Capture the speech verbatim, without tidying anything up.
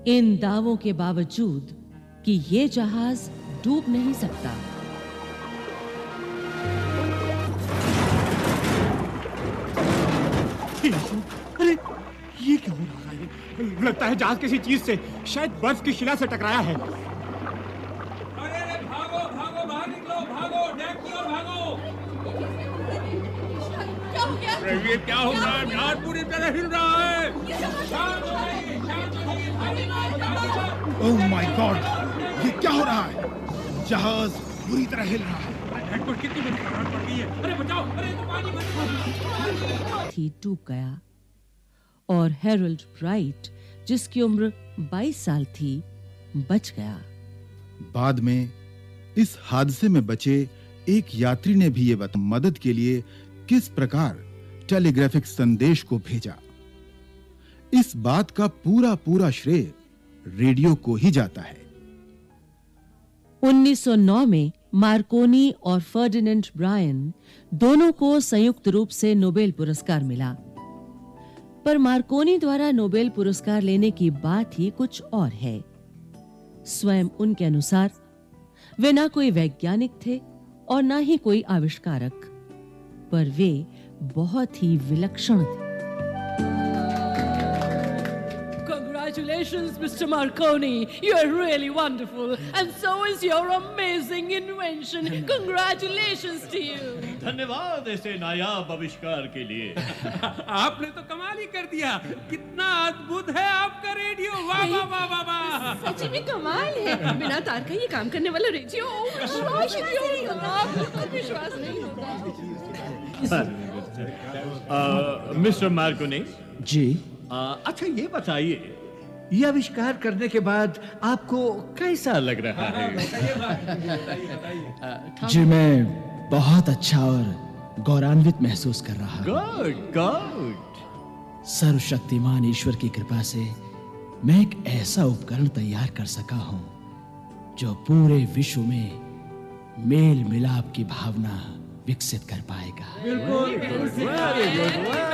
इन दावों के बावजूद कि ये जहाज डूब नहीं सकता। अरे ये क्या हो रहा है? लगता है जहाज किसी चीज से, शायद बर्फ की शिला से टकराया है। अरे अरे भागो भागो, बाहर निकलो, भागो, डेक की ओर भागो। क्या हो गया? अरे ये क्या हो रहा है? जहाज पूरी तरह हिल रहा है। शांत हो जाइए, शांत हो जाइए, भागो, भागो। ओह माय गॉड, ये क्या हो रहा है? जहाज पूरी तरह हिल रहा है। डेक पर कितनी बड़ी करंट पड़ गई है। अरे बचाओ, अरे तो पानी भर थी डूब गया और हैरोल्ड राइट, जिसकी उम्र बाईस साल थी, बच गया। बाद में इस हादसे में बचे एक यात्री ने भी ये बता मदद के लिए किस प्रकार टेलीग्राफिक संदेश को भेजा। इस बात का पूरा पूरा श्रेय रेडियो को ही जाता है। उन्नीस सौ नौ में मार्कोनी और फर्डिनेंड ब्रायन दोनों को संयुक्त रूप से नोबेल पुरस्कार मिला। पर मार्कोनी द्वारा नोबेल पुरस्कार लेने की बात ही कुछ और है। स्वयं उनके अनुसार वे ना कोई वैज्ञानिक थे और ना ही कोई आविष्कारक, पर वे बहुत ही विलक्षण थे। Congratulations, Mister Marconi. You are really wonderful, and so is your amazing invention. Congratulations to you. धन्यवाद ऐसे नायाब आविष्कार के लिए। आपने तो कमाल ही कर दिया। कितना अद्भुत है आपका रेडियो। वाह वाह वाह वाह वाह। सच में कमाल है। बिना तार का ये काम करने वाला रेडियो विश्वास नहीं होता। बिल्कुल विश्वास नहीं होता। मिस्टर मार्कोनी जी। आ, अच्छा ये बताइए, ये आविष्कार करने के बाद आपको कैसा लग रहा है? जी मैं बहुत अच्छा और गौरवान्वित महसूस कर रहा हूँ। Good good. सर्वशक्तिमान ईश्वर की कृपा से मैं एक ऐसा उपकरण तैयार कर सका हूँ जो पूरे विश्व में मेल मिलाप की भावना विकसित कर पाएगा। बिल्कुल। Very good.